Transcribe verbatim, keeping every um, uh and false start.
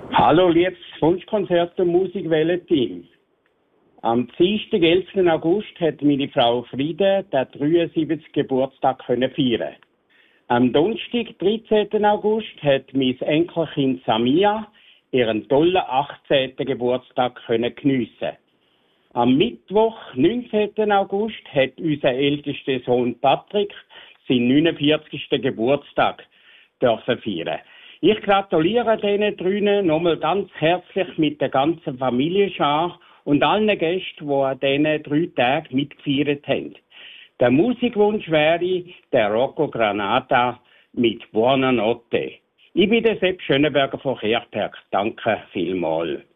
Hallo, liebes Wunschkonzert- und Musikwelle-Team. Am Dienstag, elften August, hat meine Frau Friede den dreiundsiebzigsten Geburtstag können feiern. Am Donnerstag, dreizehnten August, hat mein Enkelkind Samia ihren tollen achtzehnten Geburtstag können geniessen. Am Mittwoch, neunzehnten August, hat unser ältester Sohn Patrick seinen neunundvierzigsten Geburtstag dürfen feiern. Ich gratuliere diesen drei nochmal ganz herzlich mit der ganzen Familienschar und allen Gästen, die an diesen drei Tagen mitgefeiert haben. Der Musikwunsch wäre der Rocco Granata mit Buonanotte. Ich bin der Sepp Schönenberger von Kerperk. Danke vielmals.